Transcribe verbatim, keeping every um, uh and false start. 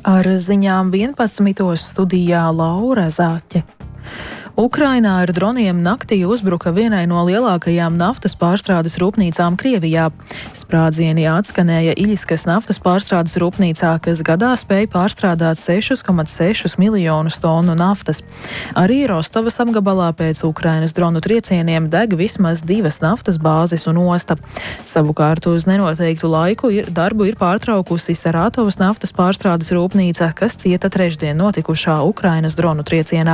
Ar ziņām vienpadsmitos studijā Laura Zāķe. Ukrainā ar droniem naktī uzbruka vienai no lielākajām naftas pārstrādes rūpnīcām Krievijā. Sprādzieni atskanēja Iļiskas naftas pārstrādes rūpnīcā, kas gadā spēja pārstrādāt sešus komats sešus miljonus tonu naftas. Arī Rostovas apgabalā pēc Ukrainas dronu triecieniem deg vismaz divas naftas bāzes un osta. Savukārt uz nenoteiktu laiku ir, darbu ir pārtraukusi Sarātovas naftas pārstrādes rūpnīca, kas cieta trešdien notikušā Ukrainas dronu triecienā.